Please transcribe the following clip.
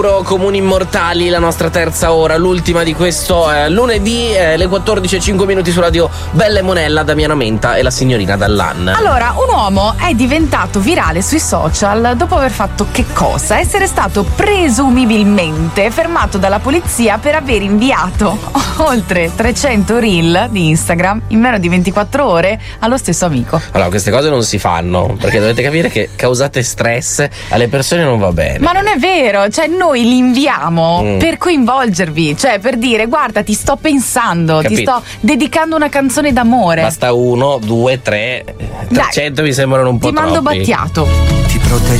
Comuni immortali, la nostra terza ora, l'ultima di questo lunedì, le 14:05 su Radio Bella e Monella, Damiano Menta e la signorina Dallan. Allora, un uomo è diventato virale sui social dopo aver fatto che cosa? Essere stato presumibilmente fermato dalla polizia per aver inviato oltre 300 reel di Instagram in meno di 24 ore allo stesso amico. Allora, queste cose non si fanno, perché dovete capire che causate stress alle persone non va bene. Ma non è vero, cioè noi li inviamo per coinvolgervi, cioè per dire guarda ti sto pensando, Capito. ti sto dedicando una canzone d'amore. Basta 1, 2, 3, 300 mi sembrano un po' ti troppi. mando Battiato. Ti protegge